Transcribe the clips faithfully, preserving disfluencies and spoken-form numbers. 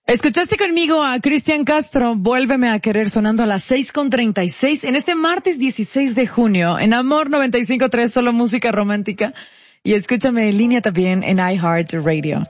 Escuchaste conmigo a Cristian Castro, Vuélveme a querer, sonando a las seis con treinta y seis en este martes dieciséis de junio, en Amor noventa y cinco punto tres, solo música romántica. Y escúchame en línea también en iHeartRadio.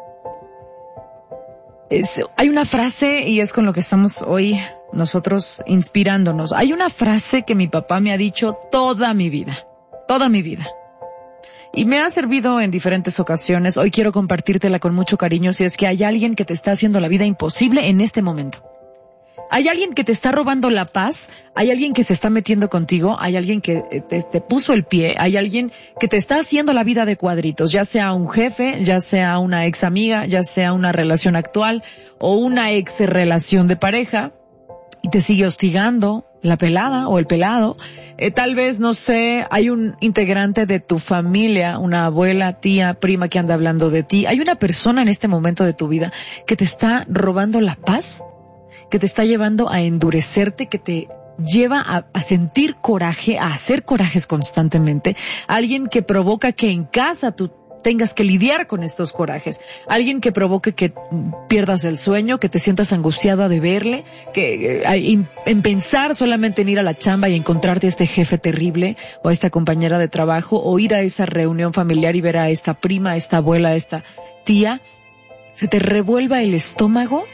Es, hay una frase, y es con lo que estamos hoy nosotros inspirándonos. Hay una frase que mi papá me ha dicho toda mi vida, toda mi vida. Y me ha servido en diferentes ocasiones. Hoy quiero compartírtela con mucho cariño si es que hay alguien que te está haciendo la vida imposible en este momento. Hay alguien que te está robando la paz, hay alguien que se está metiendo contigo, hay alguien que te, te puso el pie, hay alguien que te está haciendo la vida de cuadritos, ya sea un jefe, ya sea una ex amiga, ya sea una relación actual o una ex relación de pareja, y te sigue hostigando la pelada o el pelado. Eh, tal vez, no sé, hay un integrante de tu familia, una abuela, tía, prima que anda hablando de ti. Hay una persona en este momento de tu vida que te está robando la paz, que te está llevando a endurecerte, que te lleva a, a sentir coraje, a hacer corajes constantemente. Alguien que provoca que en casa tú tengas que lidiar con estos corajes. Alguien que provoque que pierdas el sueño, que te sientas angustiado de verle, que eh, en pensar solamente en ir a la chamba y encontrarte a este jefe terrible o a esta compañera de trabajo, o ir a esa reunión familiar y ver a esta prima, a esta abuela, a esta tía, se te revuelva el estómago.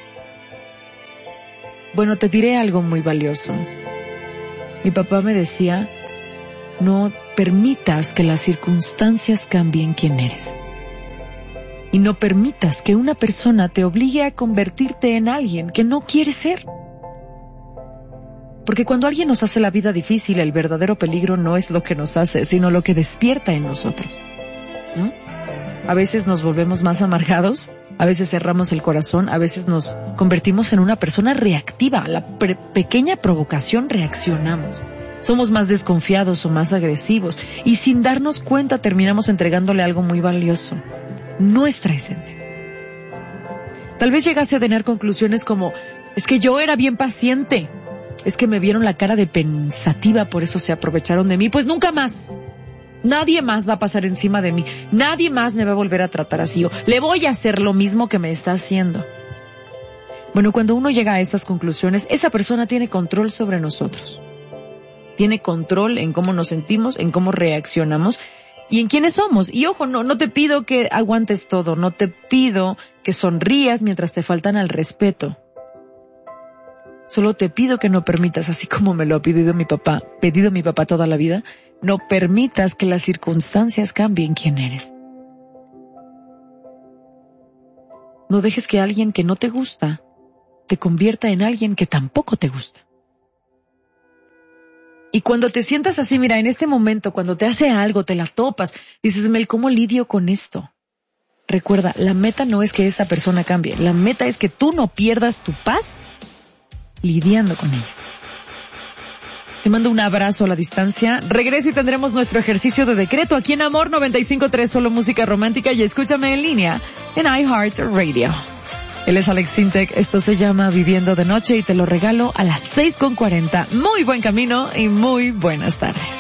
Bueno, te diré algo muy valioso. Mi papá me decía, no permitas que las circunstancias cambien quién eres. Y no permitas que una persona te obligue a convertirte en alguien que no quieres ser. Porque cuando alguien nos hace la vida difícil, el verdadero peligro no es lo que nos hace, sino lo que despierta en nosotros, ¿no? A veces nos volvemos más amargados, a veces cerramos el corazón, a veces nos convertimos en una persona reactiva. A la pre- pequeña provocación reaccionamos. Somos más desconfiados o más agresivos, y sin darnos cuenta terminamos entregándole algo muy valioso, nuestra esencia. Tal vez llegaste a tener conclusiones como, es que yo era bien paciente, es que me vieron la cara de pensativa, por eso se aprovecharon de mí. Pues nunca más. Nadie más va a pasar encima de mí, nadie más me va a volver a tratar así, o le voy a hacer lo mismo que me está haciendo. Bueno, cuando uno llega a estas conclusiones, esa persona tiene control sobre nosotros. Tiene control en cómo nos sentimos, en cómo reaccionamos y en quiénes somos. Y ojo, no, no te pido que aguantes todo, no te pido que sonrías mientras te faltan al respeto. Solo te pido que no permitas, así como me lo ha pedido mi papá, pedido mi papá toda la vida, no permitas que las circunstancias cambien quién eres. No dejes que alguien que no te gusta te convierta en alguien que tampoco te gusta. Y cuando te sientas así, mira, en este momento, cuando te hace algo, te la topas, dices, Mel, ¿cómo lidio con esto? Recuerda, la meta no es que esa persona cambie, la meta es que tú no pierdas tu paz lidiando con ella. Te mando un abrazo a la distancia. Regreso y tendremos nuestro ejercicio de decreto aquí en Amor noventa y cinco punto tres, solo música romántica, y escúchame en línea en iHeartRadio. Él es Alex Sintek, esto se llama Viviendo de Noche y te lo regalo a las seis con cuarenta. Muy buen camino y muy buenas tardes.